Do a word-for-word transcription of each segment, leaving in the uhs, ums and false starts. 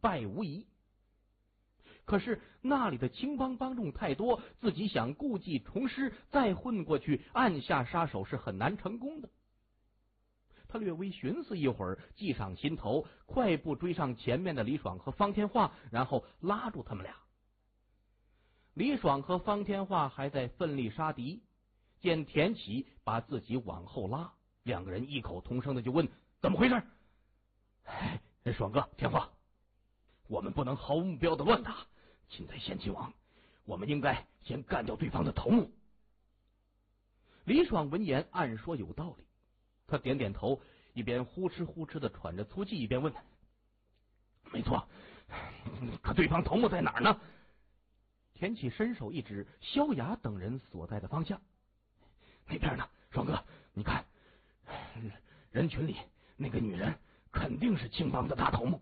败无疑。可是那里的青帮帮众太多，自己想故技重施，再混过去按下杀手是很难成功的。他略微寻思一会儿，计上心头，快步追上前面的李爽和方天化，然后拉住他们俩。李爽和方天化还在奋力杀敌，见田启把自己往后拉，两个人异口同声的就问：怎么回事？哎，爽哥，天化，我们不能毫无目标的乱打，擒贼先擒王，我们应该先干掉对方的头目。李爽闻言暗说有道理，他点点头，一边呼哧呼哧的喘着粗气，一边问：没错，可对方头目在哪儿呢？田启伸手一指萧雅等人所在的方向：那边呢，爽哥，你看，人群里那个女人肯定是青帮的大头目。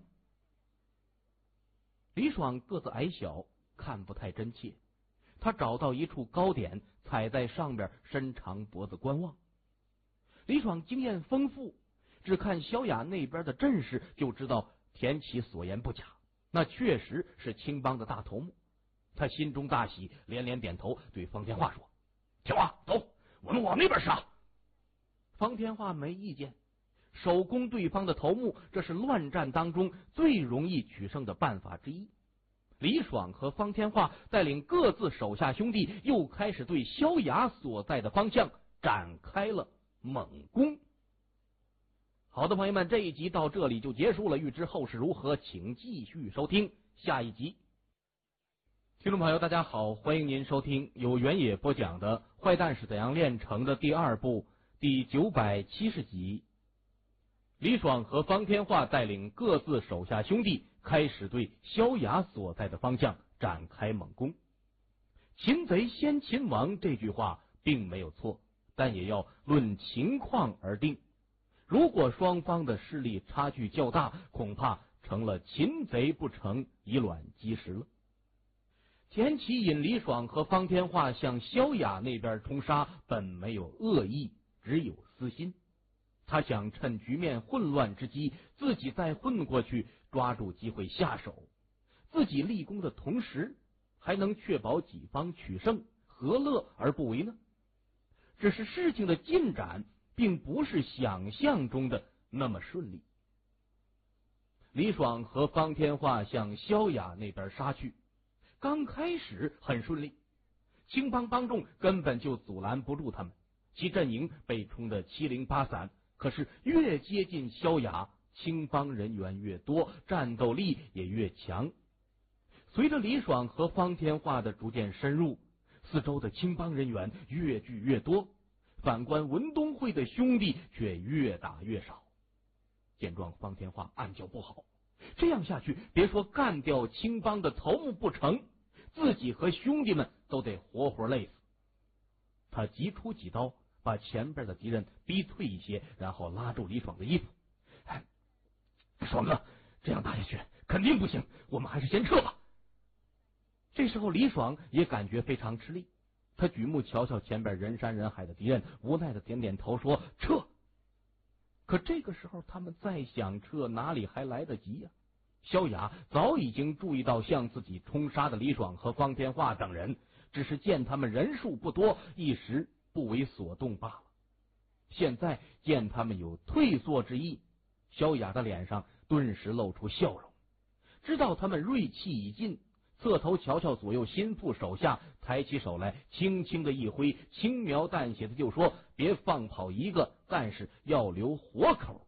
李爽个子矮小，看不太真切，他找到一处高点，踩在上边，伸长脖子观望。李爽经验丰富，只看萧雅那边的阵势就知道田启所言不假，那确实是青帮的大头目。他心中大喜，连连点头，对方天化说：天化，走，我们往那边杀。方天化没意见，手攻对方的头目，这是乱战当中最容易取胜的办法之一。李爽和方天化带领各自手下兄弟，又开始对萧雅所在的方向展开了猛攻。好的，朋友们，这一集到这里就结束了，欲知后事如何，请继续收听下一集。听众朋友大家好，欢迎您收听由原野播讲的《坏蛋是怎样炼成的》第二部第九百七十集。李爽和方天化带领各自手下兄弟，开始对萧雅所在的方向展开猛攻。擒贼先擒王这句话并没有错，但也要论情况而定。如果双方的势力差距较大，恐怕成了擒贼不成，以卵击石了。田启引李爽和方天化向萧雅那边冲杀，本没有恶意，只有私心。他想趁局面混乱之机，自己再混过去，抓住机会下手。自己立功的同时，还能确保己方取胜，何乐而不为呢？只是事情的进展并不是想象中的那么顺利。李爽和方天化向萧雅那边杀去，刚开始很顺利，青帮帮众根本就阻拦不住他们，其阵营被冲得七零八散。可是越接近萧雅，青帮人员越多，战斗力也越强。随着李爽和方天化的逐渐深入，四周的青帮人员越聚越多，反观文东会的兄弟却越打越少。见状，方天化暗叫不好，这样下去，别说干掉青帮的头目不成，自己和兄弟们都得活活累死。他急出几刀，把前边的敌人逼退一些，然后拉住李爽的衣服：哎，爽哥，这样打下去肯定不行，我们还是先撤吧。这时候李爽也感觉非常吃力，他举目瞧瞧前边人山人海的敌人，无奈的点点头说：撤。可这个时候他们再想撤，哪里还来得及呀、啊？萧雅早已经注意到向自己冲杀的李爽和方天化等人，只是见他们人数不多，一时不为所动罢了。现在见他们有退缩之意，萧雅的脸上顿时露出笑容，知道他们锐气已尽，侧头瞧瞧左右心腹手下，抬起手来轻轻的一挥，轻描淡写的就说：别放跑一个，但是要留活口。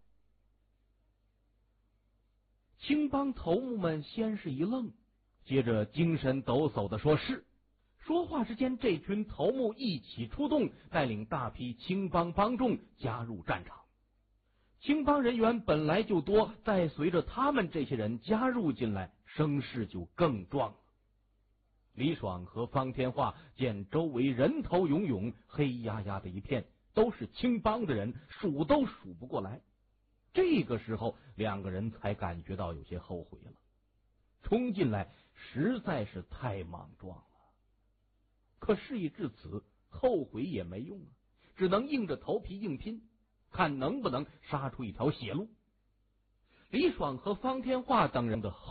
青帮头目们先是一愣，接着精神抖擞的说：是。说话之间，这群头目一起出动，带领大批青帮帮众加入战场。青帮人员本来就多，再随着他们这些人加入进来，声势就更壮了。李爽和方天化见周围人头涌涌，黑压压的一片，都是青帮的人，数都数不过来。这个时候，两个人才感觉到有些后悔了，冲进来实在是太莽撞了。可事已至此，后悔也没用啊，只能硬着头皮硬拼，看能不能杀出一条血路。李爽和方天化等人的后